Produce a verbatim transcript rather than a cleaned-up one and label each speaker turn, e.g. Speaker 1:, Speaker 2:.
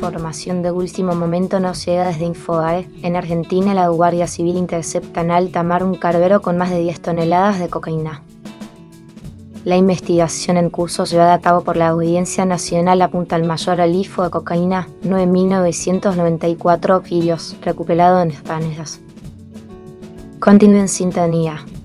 Speaker 1: información de último momento nos llega desde Infobae. En Argentina, la Guardia Civil intercepta en alta mar un carguero con más de diez toneladas de cocaína. La investigación en curso llevada a cabo por la Audiencia Nacional apunta al mayor alifo de cocaína, nueve mil novecientos noventa y cuatro kilos, recuperado en España. Continúen en sintonía.